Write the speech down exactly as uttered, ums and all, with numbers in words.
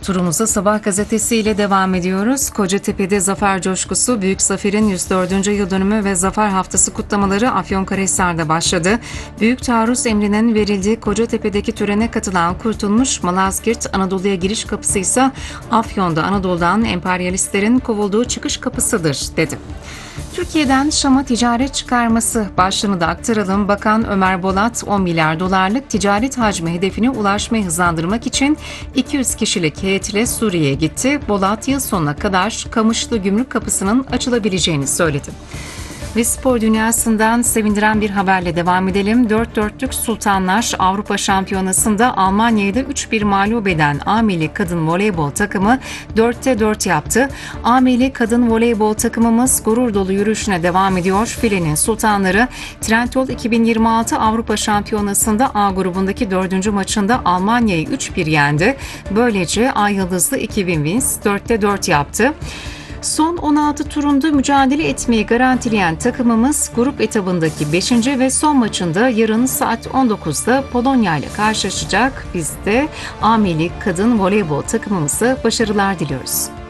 Turumuza Sabah gazetesi ile devam ediyoruz. Kocatepe'de zafer coşkusu, Büyük Zafer'in yüz dördüncü yıl dönümü ve Zafer Haftası kutlamaları Afyonkarahisar'da başladı. Büyük taarruz emrinin verildiği Kocatepe'deki törene katılan Kurtulmuş, Malazgirt Anadolu'ya giriş kapısı ise Afyon'da Anadolu'dan emperyalistlerin kovulduğu çıkış kapısıdır, dedi. Türkiye'den Şam'a ticaret çıkarması başlığını da aktaralım. Bakan Ömer Bolat, on milyar dolarlık ticaret hacmi hedefine ulaşmayı hızlandırmak için iki yüz kişilik heyetle Suriye'ye gitti. Bolat, yıl sonuna kadar Kamışlı Gümrük Kapısı'nın açılabileceğini söyledi. Ve spor dünyasından sevindiren bir haberle devam edelim. Dört dörtlük Sultanlar Avrupa Şampiyonası'nda Almanya'yı da üç bir mağlup eden A Milli Kadın Voleybol takımı dörtte dört yaptı. A Milli Kadın Voleybol takımımız gurur dolu yürüyüşüne devam ediyor. Filenin Sultanları Trendyol iki bin yirmi altı Avrupa Şampiyonası'nda A grubundaki dördüncü maçında Almanya'yı üç bir yendi. Böylece Ay Yıldızlı iki bin Wins dörtte dört yaptı. Son on altı turunda mücadele etmeyi garantileyen takımımız grup etabındaki beşinci ve son maçında yarın saat on dokuzda Polonya ile karşılaşacak. Biz de A Milli Kadın Voleybol takımımıza başarılar diliyoruz.